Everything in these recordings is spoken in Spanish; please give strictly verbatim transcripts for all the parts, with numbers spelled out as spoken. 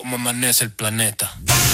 cómo amanece el planeta.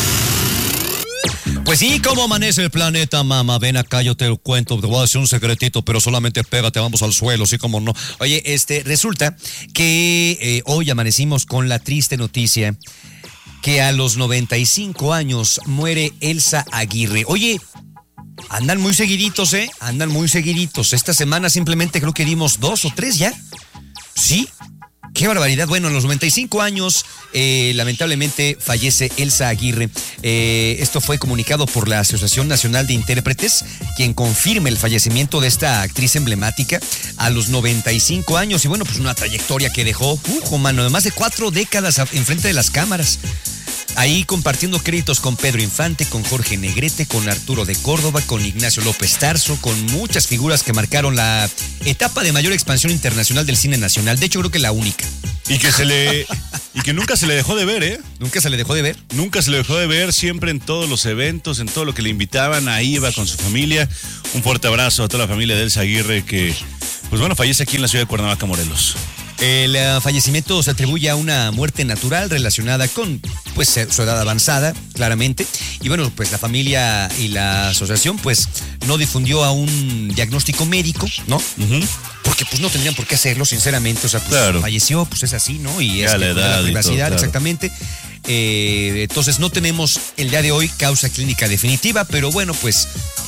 Pues sí, ¿cómo amanece el planeta, mamá? Ven acá, yo te lo cuento, te voy a decir un secretito, pero solamente pégate, vamos al suelo, sí, como no. Oye, este, resulta que eh, hoy amanecimos con la triste noticia que a los noventa y cinco años muere Elsa Aguirre. Oye, andan muy seguiditos, ¿eh? Andan muy seguiditos. Esta semana simplemente creo que dimos dos o tres ya. ¿Sí? ¡Qué barbaridad! Bueno, a los noventa y cinco años, eh, lamentablemente fallece Elsa Aguirre. Eh, esto fue comunicado por la Asociación Nacional de Intérpretes, quien confirma el fallecimiento de esta actriz emblemática a los noventa y cinco años. Y bueno, pues una trayectoria que dejó, uh, mano, de más de cuatro décadas enfrente de las cámaras. Ahí compartiendo créditos con Pedro Infante, con Jorge Negrete, con Arturo de Córdoba, con Ignacio López Tarso, con muchas figuras que marcaron la etapa de mayor expansión internacional del cine nacional. De hecho, creo que la única. Y que se le y que nunca se le dejó de ver, ¿eh? Nunca se le dejó de ver. Nunca se le dejó de ver, siempre en todos los eventos, en todo lo que le invitaban, ahí iba con su familia. Un fuerte abrazo a toda la familia de Elsa Aguirre que, pues bueno, fallece aquí en la ciudad de Cuernavaca, Morelos. El uh, fallecimiento se atribuye a una muerte natural relacionada con pues su edad avanzada, claramente. Y bueno, pues la familia y la asociación pues no difundió aún un diagnóstico médico, ¿no? Uh-huh. Porque pues no tendrían por qué hacerlo, sinceramente. O sea, pues claro. Falleció, pues es así, ¿no? Y es ya la edad la privacidad, todo, claro. Exactamente. Eh, entonces no tenemos el día de hoy causa clínica definitiva, pero bueno, pues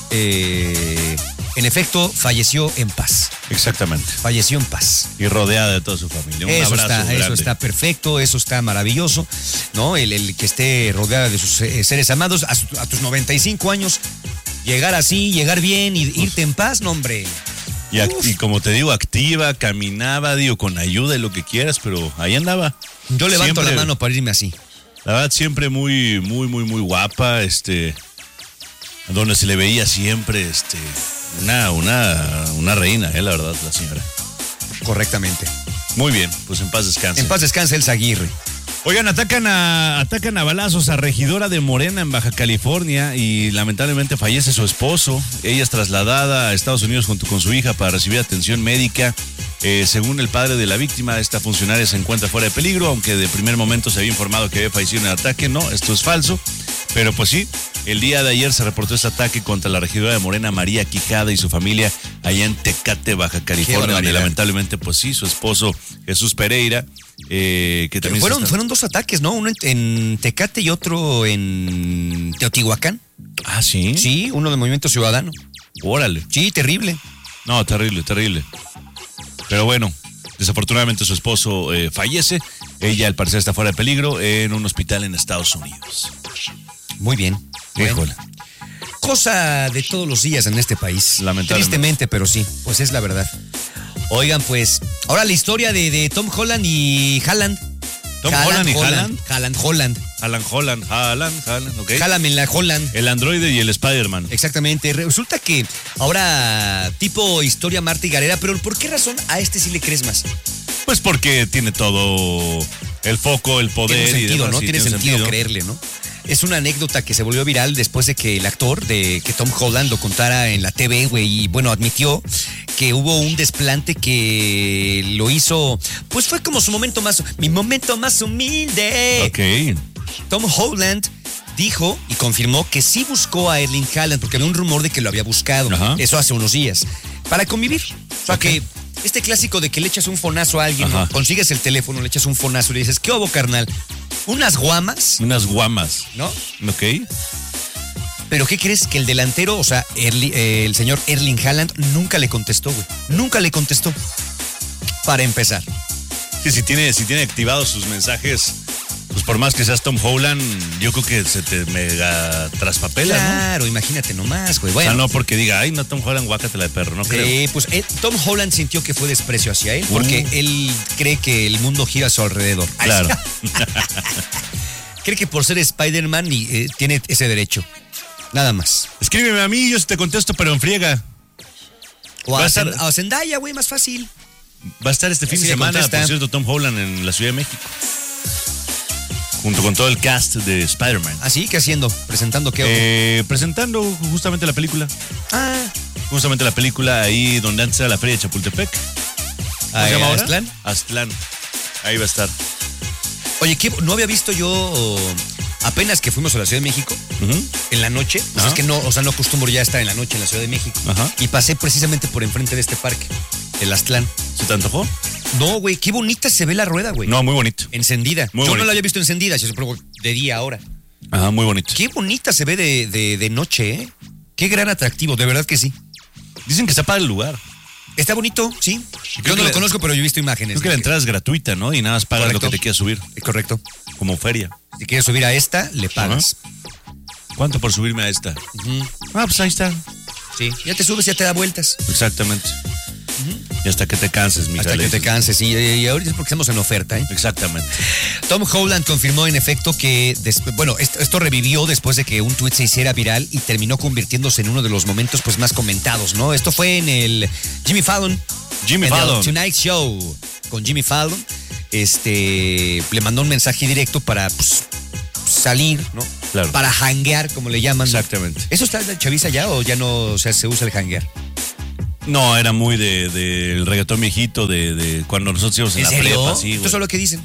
eh, en efecto falleció en paz. Exactamente. Falleció en paz. Y rodeada de toda su familia. Un eso abrazo está, grande. Eso está perfecto, eso está maravilloso, ¿no? El, el que esté rodeada de sus eh, seres amados a, su, a tus noventa y cinco años, llegar así, llegar bien y irte en paz, no, hombre. Y, act- y como te digo, activa, caminaba, digo, con ayuda y lo que quieras, pero ahí andaba. Yo levanto siempre, la mano para irme así. La verdad, siempre muy, muy, muy, muy guapa, este, donde se le veía siempre, este, una, una, una reina, eh, la verdad, la señora. Correctamente. Muy bien, pues en paz descanse. En paz descanse Elsa Aguirre. Oigan, atacan a, atacan a balazos a regidora de Morena en Baja California y lamentablemente fallece su esposo. Ella es trasladada a Estados Unidos junto con su hija para recibir atención médica. Eh, según el padre de la víctima, esta funcionaria se encuentra fuera de peligro, aunque de primer momento se había informado que había fallecido en el ataque. No, esto es falso. Pero pues sí, el día de ayer se reportó este ataque contra la regidora de Morena, María Quijada, y su familia allá en Tecate, Baja California, donde lamentablemente, pues sí, su esposo Jesús Pereira, eh, que también... Fueron, está... fueron dos ataques, ¿no? Uno en, en Tecate y otro en Teotihuacán. Ah, ¿sí? Sí, uno de Movimiento Ciudadano. Órale. Sí, terrible. No, terrible, terrible. Pero bueno, desafortunadamente su esposo eh, fallece. Ella, al parecer, está fuera de peligro en un hospital en Estados Unidos. Muy bien. Híjole. Bueno, cosa de todos los días en este país. Lamentablemente. Tristemente, pero sí, pues es la verdad. Oigan, pues, ahora la historia de, de Tom Holland y Haaland. Tom Holland y Haaland. Haaland, Holland. Haaland, Holland, Haaland, Haaland, ok. Haaland en la Holland. El androide y el Spider-Man. Exactamente. Resulta que ahora, tipo historia Marta y Gareda, pero ¿por qué razón a este sí le crees más? Pues porque tiene todo el foco, el poder. Tiene sentido, y demás, ¿no? sí, Tiene, tiene sentido, sentido creerle, ¿no? Es una anécdota que se volvió viral después de que el actor, de que Tom Holland lo contara en la T V, güey, y bueno, admitió que hubo un desplante que lo hizo, pues fue como su momento más, mi momento más humilde. Ok. Tom Holland dijo y confirmó que sí buscó a Erling Haaland porque había un rumor de que lo había buscado. Ajá. Eso hace unos días, para convivir. O sea, okay. que este clásico de que le echas un fonazo a alguien, ¿no? Consigues el teléfono, le echas un fonazo y le dices, ¿qué hubo, carnal? Unas guamas. Unas guamas. ¿No? Ok. Pero ¿qué crees? Que el delantero, o sea, Erli, eh, el señor Erling Haaland, nunca le contestó, güey. Nunca le contestó. Para empezar. Sí, si tiene, si tiene activados sus mensajes, pues por más que seas Tom Holland, yo creo que se te mega traspapela, claro, ¿no? Claro, imagínate nomás, güey. Bueno, o sea, no porque diga, ay, no, Tom Holland, guácatela de perro, no creo. Eh, pues eh, Tom Holland sintió que fue desprecio hacia él, porque uh. él cree que el mundo gira a su alrededor. Claro. Cree que por ser Spider-Man y, eh, tiene ese derecho. Nada más. Escríbeme a mí, yo te contesto, pero en friega. O a, a, estar... a Zendaya, güey, más fácil. Va a estar este fin Así de semana, contesta. Por cierto, Tom Holland en la Ciudad de México. Junto con todo el cast de Spider-Man. ¿Ah, sí? ¿Qué haciendo? ¿Presentando qué? Eh, presentando justamente la película. Ah. Justamente la película ahí donde antes era la Feria de Chapultepec. ¿Cómo se llama ahora? Aztlán. Aztlán. Ahí va a estar. Oye, ¿qué, no había visto yo apenas que fuimos a la Ciudad de México uh-huh. en la noche? O sea, es que no, o sea, no acostumbro ya estar en la noche en la Ciudad de México. Ajá. Y pasé precisamente por enfrente de este parque, el Aztlán. ¿Se te antojó? No, güey, qué bonita se ve la rueda, güey. No, muy bonito. Encendida. Muy yo bonito. No la había visto encendida, yo supongo de día ahora. Ajá, muy bonito. Qué bonita se ve de, de, de noche, ¿eh? Qué gran atractivo, de verdad que sí. Dicen que está para el lugar. Está bonito, sí. Yo no lo conozco, pero yo he visto imágenes. Creo que la entrada es gratuita, ¿no? Y nada más pagas Correcto. Lo que te quieras subir. Es correcto. Como feria. Si quieres subir a esta, le pagas. Uh-huh. ¿Cuánto por subirme a esta? Uh-huh. Ah, pues ahí está. Sí, ya te subes, ya te da vueltas. Exactamente. Uh-huh. Y hasta que te canses, Miguel. Hasta que te canses, sí. Y ahorita es porque estamos en oferta, ¿eh? Exactamente. Tom Holland confirmó en efecto que, des- bueno, esto, esto revivió después de que un tuit se hiciera viral y terminó convirtiéndose en uno de los momentos pues más comentados, ¿no? Esto fue en el Jimmy Fallon. Jimmy en Fallon. El Tonight Show con Jimmy Fallon. Este, le mandó un mensaje directo para pues, salir, ¿no? Claro. Para hanguear, como le llaman. Exactamente. ¿Eso está de chaviza ya o ya no, o sea, se usa el hanguear? No, era muy del de, de reggaetón viejito, de, de cuando nosotros íbamos en, ¿En la serio? prepa, sí, ¿Esto es lo que dicen?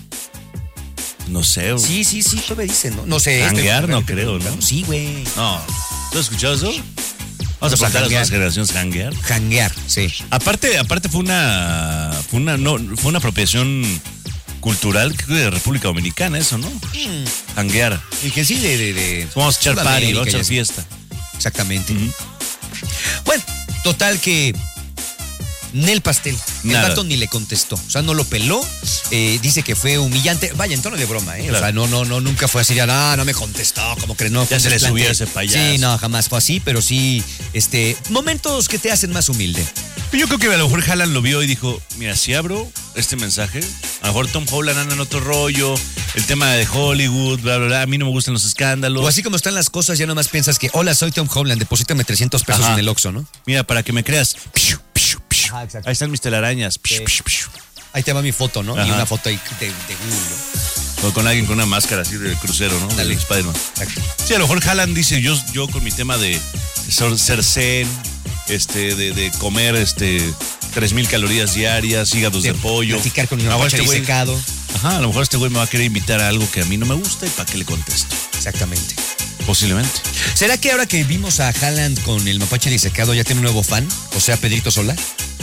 No sé, güey. Sí, sí, sí, todavía dicen, ¿no? No sé. Hanguear este, no creo, ¿no? Sí, güey. No. ¿Tú has escuchado eso? Vamos a preguntar a las nuevas generaciones hanguear. Hanguear, sí. Aparte, aparte fue una fue una no fue una apropiación cultural de República Dominicana, eso, ¿no? Mm. Hanguear. Y que sí, de... de, de vamos a echar party, vamos a echar fiesta. Exactamente. Uh-huh. Bueno, total que... Nel pastel. El Nada. vato ni le contestó. O sea, no lo peló. Eh, dice que fue humillante. Vaya, en tono de broma, ¿eh? Claro. O sea, no, no, no, nunca fue así. Ya, no, no me contestó. Como que no. Ya se le subió ese payaso. Sí, no, jamás fue así. Pero sí, este, momentos que te hacen más humilde. Yo creo que a lo mejor Haaland lo vio y dijo, mira, si abro este mensaje, a lo mejor Tom Holland anda en otro rollo, el tema de Hollywood, bla, bla, bla, a mí no me gustan los escándalos. O así como están las cosas, ya nomás piensas que, hola, soy Tom Holland, deposítame trescientos pesos Ajá. en el Oxxo, ¿no? Mira, para que me creas. Piu, piu, piu. Ajá, ahí están mis telarañas. Piu, sí. piu, piu. Ahí te va mi foto, ¿no? Ajá. Y una foto ahí de, de Google, ¿no? O con alguien con una máscara así de crucero, ¿no? Dale. De Spider-Man. Exacto. Sí, a lo mejor Haaland dice, yo, yo con mi tema de ser, ser zen, este, de, de comer este tres mil calorías diarias, hígados de, de pollo. Platicar con mi mapache este disecado. Ajá, a lo mejor este güey me va a querer invitar a algo que a mí no me gusta y para qué le contesto. Exactamente. Posiblemente. ¿Será que ahora que vimos a Haaland con el mapache disecado ya tiene un nuevo fan? O sea, Pedrito Sola.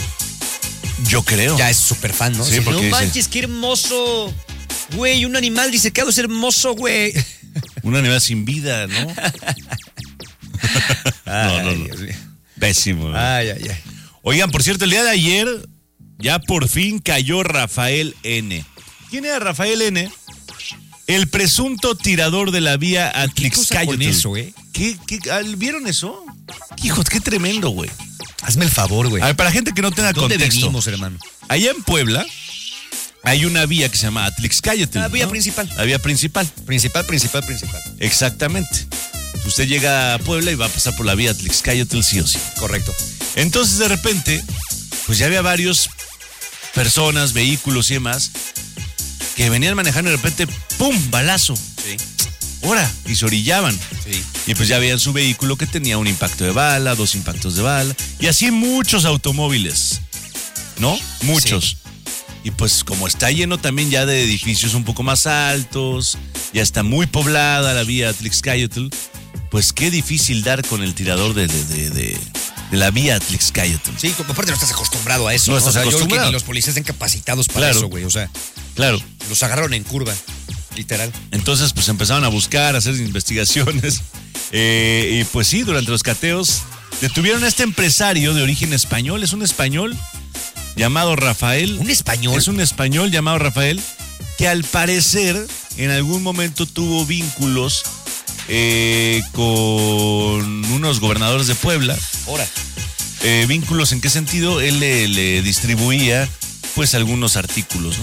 Yo creo. Ya es súper fan, ¿no? Sí, sí, porque no dice, manches, qué hermoso. Güey, un animal disecado es hermoso, güey. Un animal sin vida, ¿no? Ay, no, no, no. Dios mío. Pésimo. ¿no? Ay, ay, ay. Oigan, por cierto, el día de ayer ya por fin cayó Rafael N. ¿Quién era Rafael N? El presunto tirador de la vía Atlixcáyotl. ¿Qué eso, eh? ¿Qué, qué, ¿Vieron eso? Hijos, qué tremendo, güey. Hazme el favor, güey. A ver, para gente que no tenga ¿Dónde contexto. vivimos, hermano? Allá en Puebla hay una vía que se llama Atlixcáyotl. La vía ¿no? principal. La vía principal. Principal, principal, principal. Exactamente. Usted llega a Puebla y va a pasar por la vía Atlixcáyotl sí o sí. Correcto. Entonces, de repente, pues ya había varios personas, vehículos y demás que venían manejando y de repente, ¡pum!, balazo. Sí. ¡Hora! Y se orillaban. Sí. Y pues ya veían su vehículo que tenía un impacto de bala, dos impactos de bala. Y así muchos automóviles. ¿No? Muchos. Sí. Y pues como está lleno también ya de edificios un poco más altos, ya está muy poblada la vía Atlixcáyotl, pues qué difícil dar con el tirador de, de, de, de, de la vía Atlixcáyotl. Sí, como aparte no estás acostumbrado a eso. No, ¿no? estás o sea, acostumbrado. Yo creo que ni los policías están capacitados para Claro. eso, güey. O sea, Claro. los agarraron en curva, literal. Entonces pues empezaron a buscar, a hacer investigaciones. Eh, y pues sí, durante los cateos detuvieron a este empresario de origen español. Es un español llamado Rafael. ¿Un español? Es un español llamado Rafael que al parecer en algún momento tuvo vínculos eh, con unos gobernadores de Puebla. Ahora. Eh, ¿Vínculos en qué sentido? Él le, le distribuía pues algunos artículos, ¿no?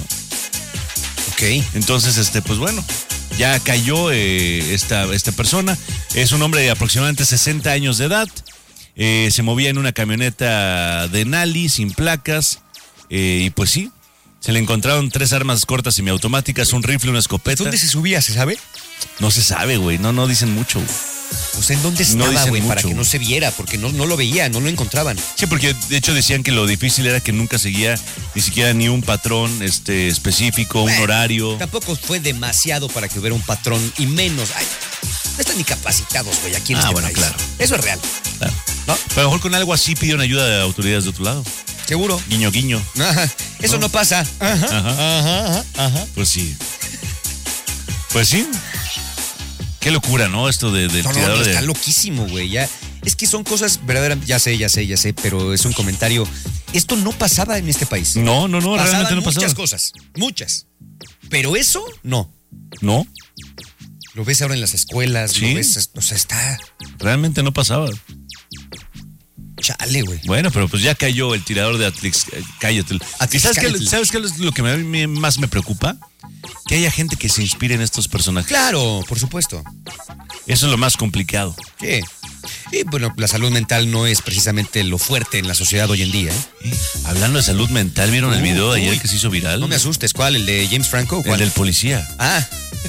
Ok. Entonces, este, pues bueno, ya cayó eh, esta, esta persona. Es un hombre de aproximadamente sesenta años de edad. Eh, se movía en una camioneta de Nali, sin placas. Eh, y pues sí, se le encontraron tres armas cortas semiautomáticas, un rifle, una escopeta. ¿Dónde se subía, se sabe? No se sabe, güey. No, no dicen mucho, güey. O sea, ¿en dónde No estaba, dicen güey? Para mucho. que no se viera, porque no, no lo veía, no lo encontraban. Sí, porque de hecho decían que lo difícil era que nunca seguía ni siquiera ni un patrón este, específico, un Bueno, horario. Tampoco fue demasiado para que hubiera un patrón y menos. Ay, no están ni capacitados, güey, aquí en Ah, este bueno, país. claro. Eso es real. Claro. ¿No? Pero a lo mejor con algo así pidieron ayuda de autoridades de otro lado. Seguro. Guiño, guiño. Ajá. Eso ¿No? no, pasa. Ajá. Ajá. Ajá, ajá, ajá. Pues sí. Pues sí. Qué locura, ¿no? Esto de, del No, no, tirador no, de... está loquísimo, güey. Ya, es que son cosas verdaderamente. Ya sé, ya sé, ya sé, pero es un comentario. Esto no pasaba en este país. No, no, no, Pasaban realmente no muchas pasaba. cosas, muchas. Pero eso, no. No, Lo ves ahora en las escuelas, Sí. lo ves, o sea, está realmente no pasaba. chale, güey. Bueno, pero pues ya cayó el tirador de Atlix, eh, cállate. ¿Y sabes qué, Atlixcáyatl. sabes qué es lo que me- me- más me preocupa? Que haya gente que se inspire en estos personajes. Claro, por supuesto. Eso es lo más complicado. Sí. Y bueno, la salud mental no es precisamente lo fuerte en la sociedad hoy en día. ¿eh? Hablando de salud mental, ¿vieron el Uy, video de ayer uy. que se hizo viral? No me asustes, ¿cuál? ¿El de James Franco? ¿Cuál? El del policía. Ah,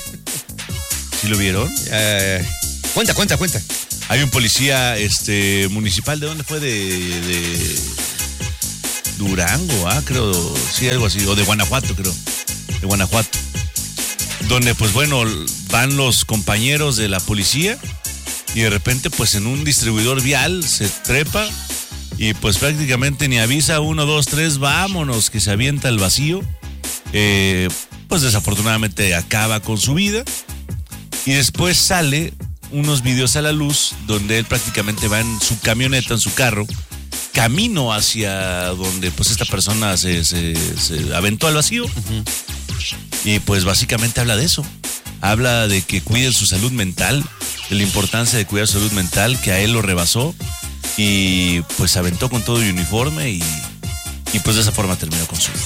¿Sí lo vieron? eh, cuenta, cuenta, cuenta. Hay un policía este municipal, ¿de dónde fue? De, de Durango, ah, creo, sí, algo así, o de Guanajuato, creo, de Guanajuato, donde pues bueno, van los compañeros de la policía y de repente pues en un distribuidor vial se trepa y pues prácticamente ni avisa, uno, dos, tres, vámonos, que se avienta al vacío, eh, pues desafortunadamente acaba con su vida y después sale unos videos a la luz donde él prácticamente va en su camioneta, en su carro, camino hacia donde pues esta persona se, se, se aventó al vacío. Uh-huh. Y pues básicamente habla de eso. Habla de que cuiden su salud mental, de la importancia de cuidar su salud mental, que a él lo rebasó y pues se aventó con todo el uniforme y, y pues de esa forma terminó con su vida.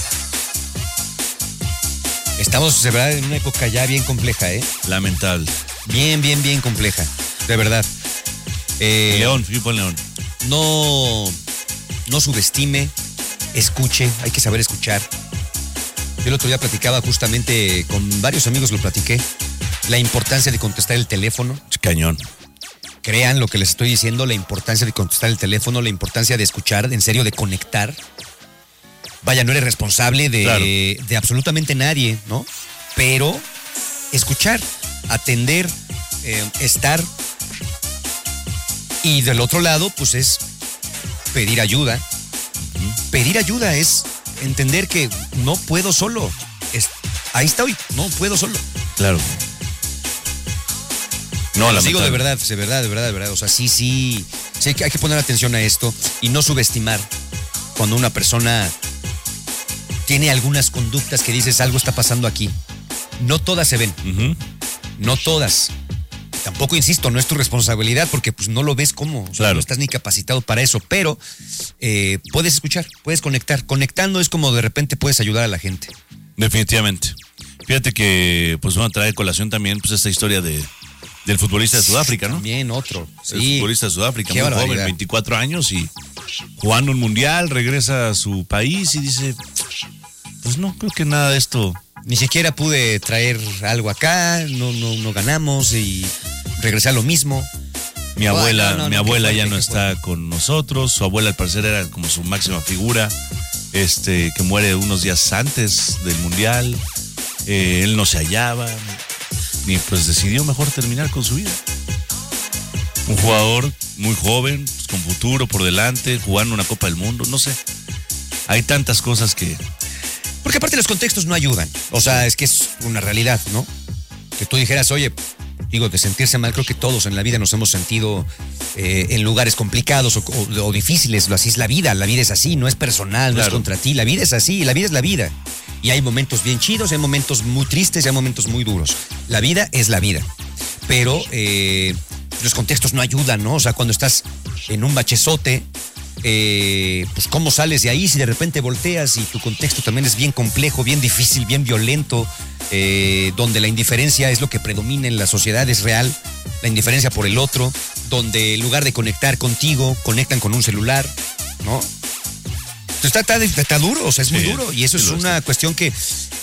Estamos, de verdad, en una época ya bien compleja, ¿eh? Lamentable. Bien, bien, bien compleja. De verdad. Eh, León, Filipo León. No, no subestime, escuche, hay que saber escuchar. Yo el otro día platicaba justamente con varios amigos, lo platiqué, la importancia de contestar el teléfono. Cañón. Crean lo que les estoy diciendo, la importancia de contestar el teléfono, la importancia de escuchar, en serio, de conectar. Vaya, no eres responsable de, claro. de absolutamente nadie, ¿no? Pero escuchar, atender, eh, estar. Y del otro lado, pues es pedir ayuda. Uh-huh. Pedir ayuda es entender que no puedo solo. Es, ahí estoy, no puedo solo. Claro. No, la digo de verdad, de verdad, de verdad, de verdad. O sea, sí, sí, sí hay que, hay que poner atención a esto y no subestimar cuando una persona tiene algunas conductas que dices algo está pasando aquí. No todas se ven. Uh-huh. No todas. Tampoco, insisto, no es tu responsabilidad porque pues no lo ves como, o sea, claro. No estás ni capacitado para eso, pero eh, puedes escuchar, puedes conectar. Conectando es como de repente puedes ayudar a la gente. Definitivamente. Fíjate que pues van a traer colación también pues esta historia de del futbolista de Sudáfrica, ¿no? También otro. Sí. El futbolista de Sudáfrica, Qué muy barbaridad. joven, veinticuatro años y jugando un mundial, regresa a su país y dice, pues no, creo que nada de esto. Ni siquiera pude traer algo acá, no, no, no ganamos y regresé a lo mismo. Mi abuela, oh, no, no, mi no, abuela fuerte, ya no está fuerte. Con nosotros. Su abuela al parecer era como su máxima figura, este, que muere unos días antes del mundial. Eh, él no se hallaba, ni pues decidió mejor terminar con su vida. Un jugador muy joven, pues, con futuro por delante, jugando una Copa del Mundo, no sé. Hay tantas cosas que... Porque aparte los contextos no ayudan. O sea, es que es una realidad, ¿no? Que tú dijeras, oye, digo, de sentirse mal, creo que todos en la vida nos hemos sentido eh, en lugares complicados o, o, o difíciles. Así es la vida, la vida es así, no es personal, no claro. es contra ti. La vida es así, la vida es la vida. Y hay momentos bien chidos, hay momentos muy tristes, hay momentos muy duros. La vida es la vida. Pero eh, los contextos no ayudan, ¿no? O sea, cuando estás en un bachezote, eh, pues cómo sales de ahí si de repente volteas y tu contexto también es bien complejo, bien difícil, bien violento, eh, donde la indiferencia es lo que predomina en la sociedad, es real, la indiferencia por el otro, donde en lugar de conectar contigo, conectan con un celular, ¿no? Está, está, está duro, o sea, es muy sí, duro y eso sí es una está. cuestión que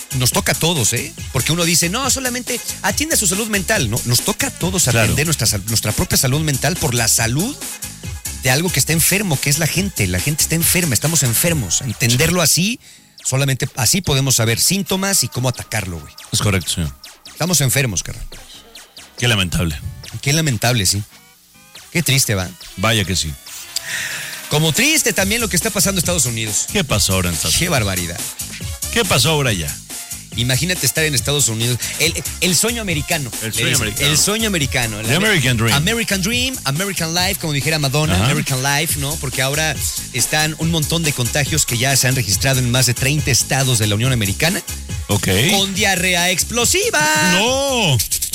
nos toca a todos, ¿eh? Porque uno dice, no, solamente atiende su salud mental. No, nos toca a todos atender claro. nuestra, nuestra propia salud mental por la salud de algo que está enfermo, que es la gente. La gente está enferma, estamos enfermos. Entenderlo así, solamente así podemos saber síntomas y cómo atacarlo, güey. Es correcto, señor. Estamos enfermos, carnal. Qué lamentable. Qué lamentable, sí. Qué triste, va. Vaya que sí. Como triste también lo que está pasando en Estados Unidos. ¿Qué pasó ahora en Estados Unidos? Qué barbaridad. ¿Qué pasó ahora ya? Imagínate estar en Estados Unidos. El, el sueño americano. El sueño americano. El sueño americano. The American Dream. American Dream, American Life, como dijera Madonna, Ajá. American Life, ¿no? Porque ahora están un montón de contagios que ya se han registrado en más de treinta estados de la Unión Americana. Ok. Con diarrea explosiva. ¡No!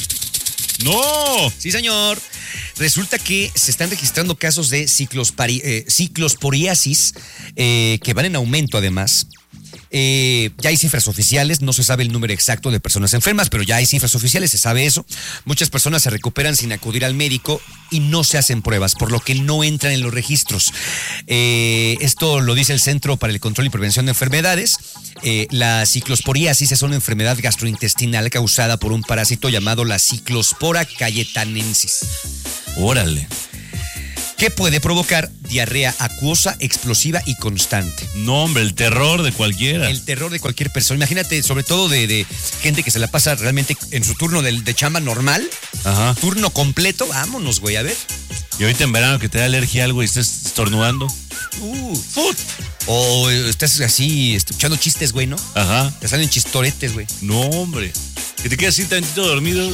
¡No! Sí, señor. Resulta que se están registrando casos de ciclospari, eh, ciclosporiasis eh, que van en aumento además. Eh, ya hay cifras oficiales, no se sabe el número exacto de personas enfermas, pero ya hay cifras oficiales, se sabe eso. Muchas personas se recuperan sin acudir al médico y no se hacen pruebas, por lo que no entran en los registros. Eh, esto lo dice el Centro para el Control y Prevención de Enfermedades. Eh, la ciclosporiasis es una enfermedad gastrointestinal causada por un parásito llamado la Cyclospora cayetanensis. Órale. Que puede provocar diarrea acuosa, explosiva y constante. No, hombre, el terror de cualquiera. El terror de cualquier persona. Imagínate, sobre todo de, de gente que se la pasa realmente en su turno de, de chamba normal. Ajá. Turno completo, vámonos, güey, a ver. Y ahorita en verano que te da alergia a algo y estés estornudando. Uh, food. O estás así, escuchando chistes, güey, ¿no? Ajá. Te salen chistoretes, güey. No, hombre. Que te quedas así tantito dormido.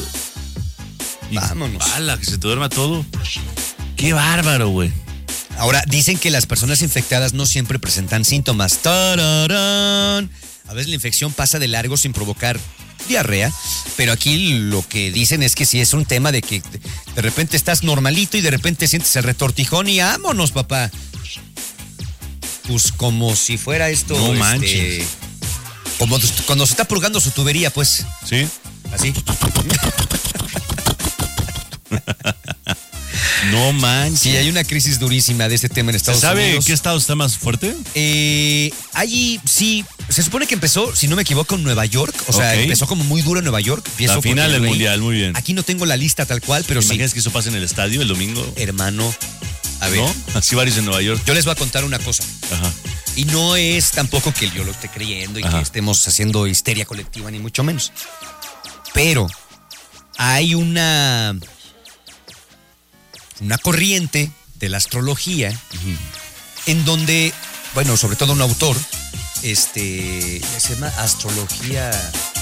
Y vámonos. Bala, que se te duerma todo. Qué bárbaro, güey. Ahora, dicen que las personas infectadas no siempre presentan síntomas. ¡Tararán! A veces la infección pasa de largo sin provocar diarrea, pero aquí lo que dicen es que sí es un tema de que de repente estás normalito y de repente sientes el retortijón y vámonos, papá. Pues como si fuera esto. No este, manches. Como cuando se está purgando su tubería, pues. ¿Sí? Así. No manches. Sí, hay una crisis durísima de este tema en Estados ¿Se sabe Unidos. qué estado está más fuerte? Eh, allí sí, se supone que empezó, si no me equivoco, en Nueva York. O sea, okay. empezó como muy duro en Nueva York. La final del mundial, muy bien. Aquí no tengo la lista tal cual, pero ¿Te sí. imaginas que eso pasa en el estadio el domingo? Hermano, a ver. ¿No? Así varios en Nueva York. Yo les voy a contar una cosa. Ajá. Y no es tampoco que yo lo esté creyendo y Ajá. que estemos haciendo histeria colectiva, ni mucho menos. Pero hay una... una corriente de la astrología uh-huh. en donde, bueno, sobre todo un autor, este, se llama astrología,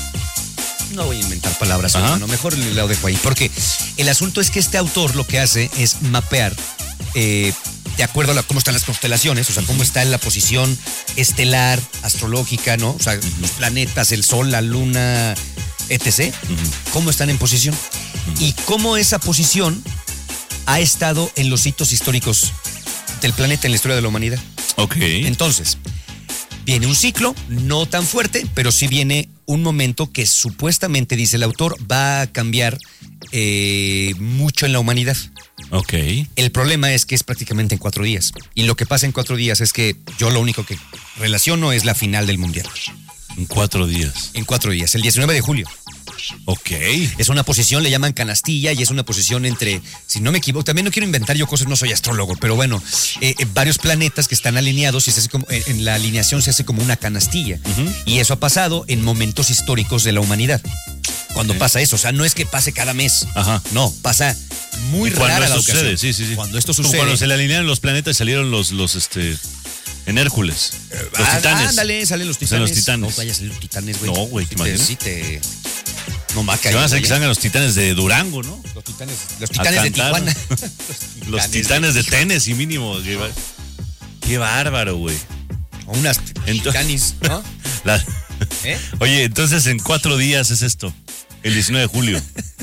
no voy a inventar palabras, no, mejor lo dejo ahí, porque el asunto es que este autor lo que hace es mapear eh, de acuerdo a la, cómo están las constelaciones, o sea, cómo está la posición estelar, astrológica, ¿no? O sea, uh-huh. los planetas, el sol, la luna, etcétera, uh-huh. cómo están en posición uh-huh. y cómo esa posición ha estado en los hitos históricos del planeta en la historia de la humanidad. Ok. Entonces, viene un ciclo, no tan fuerte, pero sí viene un momento que supuestamente, dice el autor, va a cambiar eh, mucho en la humanidad. Ok. El problema es que es prácticamente en cuatro días. Y lo que pasa en cuatro días es que yo lo único que relaciono es la final del mundial. En cuatro días. En cuatro días, el diecinueve de julio. Ok. Es una posición, le llaman canastilla, y es una posición entre, si no me equivoco, también no quiero inventar yo cosas, no soy astrólogo, pero bueno, eh, eh, varios planetas que están alineados y se hace como, en, en la alineación se hace como una canastilla. Uh-huh. Y eso ha pasado en momentos históricos de la humanidad. Cuando okay. pasa eso, o sea, no es que pase cada mes. Ajá. No, pasa muy rara la ocasión. Sucede, sí, sí, sí. Cuando esto sucede. Como cuando se le alinearon los planetas y salieron los, los, este... En Hércules. Los ah, titanes. Ándale, salen los titanes. Salen los titanes. No vaya a salir los titanes, güey. No, güey, ¿te imaginas? Sí, te... No, maca. Se van a hacer que salgan los titanes de Durango, ¿no? Los titanes, los titanes de Tijuana. los titanes, los titanes de, de Tennessee mínimo. Qué bárbaro, güey. O unas titanes, ¿no? La... ¿Eh? Oye, entonces en cuatro días es esto. El diecinueve de julio.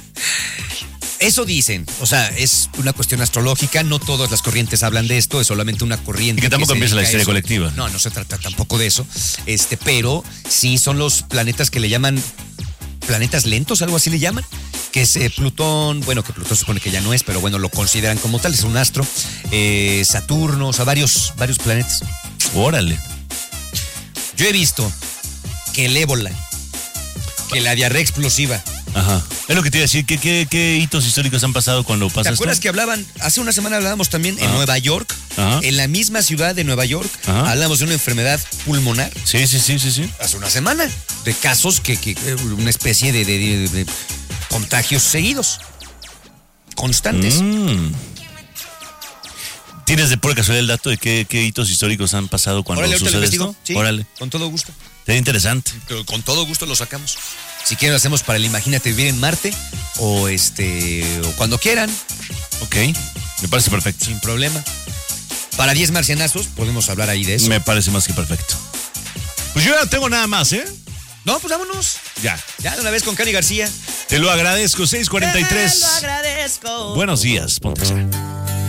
Eso dicen, o sea, es una cuestión astrológica, no todas las corrientes hablan de esto, es solamente una corriente. Y que tampoco que empieza la histeria colectiva. No, no se trata tampoco de eso, este, pero sí son los planetas que le llaman planetas lentos, algo así le llaman, que es eh, Plutón, bueno, que Plutón se supone que ya no es, pero bueno, lo consideran como tal, es un astro, eh, Saturno, o sea, varios, varios planetas. Órale. Yo he visto que el ébola que la diarrea explosiva. Ajá. Es lo que te iba a decir. ¿Qué, qué, qué hitos históricos han pasado cuando pasa ¿Te acuerdas esto? que hablaban, hace una semana hablábamos también en Ajá. Nueva York, Ajá. en la misma ciudad de Nueva York, Ajá. hablamos de una enfermedad pulmonar? Sí, sí, sí, sí, sí. Hace una semana, de casos que, que una especie de, de, de, de contagios seguidos, constantes. Mm. ¿Tienes de pura casualidad el dato de qué, qué hitos históricos han pasado cuando Órale, ahorita lo sucede investigo. esto? Sí, Órale. con todo gusto. Sería interesante. Pero con todo gusto lo sacamos. Si quieren lo hacemos para el Imagínate Vivir en Marte o este o cuando quieran, Ok. Me parece perfecto. sin problema. Para diez marcianazos podemos hablar ahí de eso. Me parece más que perfecto. Pues yo ya no tengo nada más, ¿eh? No, pues vámonos. Ya. Ya de una vez con Cani García. Te lo agradezco. seis cuarenta y tres. Te lo agradezco. Buenos días. Ponte a hacer.